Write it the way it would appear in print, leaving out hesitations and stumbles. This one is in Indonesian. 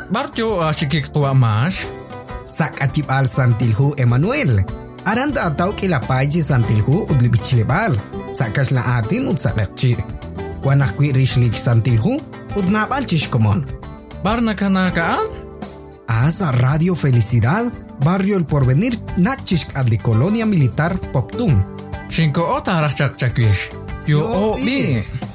Barjo sikik tua mas. Sak acip al santilhu Emmanuel. Aranda atau kilapaji santilhu udli bichlebal. Sakas la atin ud sakakci. Wanah kui rishlik santilhu ud nabal chishkomon. Barna kanakaan? Asa Radio Felicidad, Barrio El Porvenir, Nachishk adli Colonia Militar Poptun. Shinko ota arachak chakwish. Yo o bi.